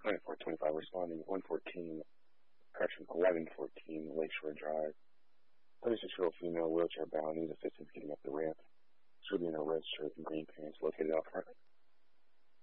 Planet 425 responding 114, correction, 1114 Lakeshore Drive. 36-year-old female, wheelchair bound, needs assistance getting up the ramp. She'll be in a red shirt and green pants, located out front